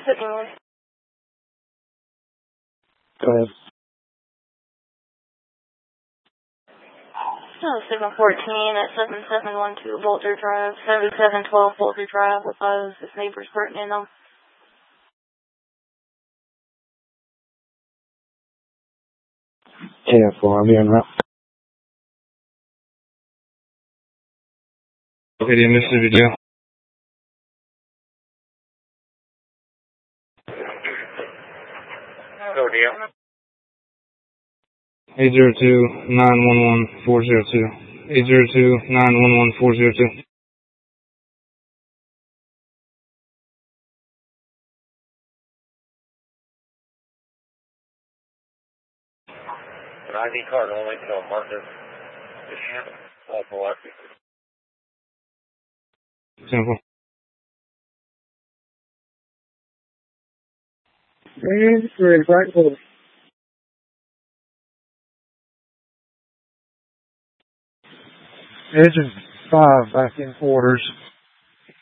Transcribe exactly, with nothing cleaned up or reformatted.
putting in. Go ahead. Oh, Sigma fourteen at seven seven one two Boulder Drive, seventy-seven twelve Boulder Drive, with us, his neighbors threatening them. ten four, I'll be on route. Okay, the Mississippi Jail. Go deal. eight zero two, nine one one, four zero two. eight zero two, nine one one, four zero two. An I D card only till Marcus. All for what? Simple. And we're in Frankfurt. Engine five back in quarters.